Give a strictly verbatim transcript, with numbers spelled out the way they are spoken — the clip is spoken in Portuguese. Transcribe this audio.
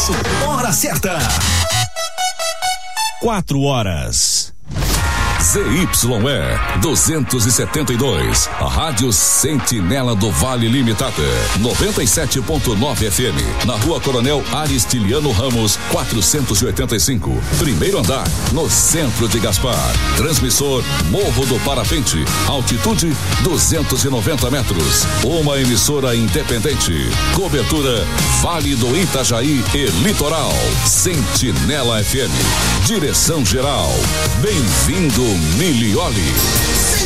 sucesso. Hora certa. Quatro horas. Z Y E duzentos e setenta e dois, a Rádio Sentinela do Vale Limitada, noventa e sete ponto nove F M, na Rua Coronel Aristiliano Ramos, quatrocentos e oitenta e cinco, primeiro andar, no centro de Gaspar. Transmissor Morro do Parapente, altitude duzentos e noventa metros. Uma emissora independente. Cobertura Vale do Itajaí e Litoral. Sentinela F M. Direção geral. Bem-vindo Milioli.